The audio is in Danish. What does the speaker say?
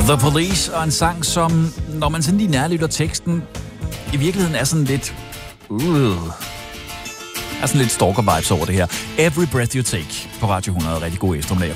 The Police, og en sang, som, når man sådan lige nærlytter teksten, i virkeligheden er sådan lidt... er sådan lidt stalker-vibes over det her. Every Breath You Take på Radio 100. Rigtig god eftermiddag.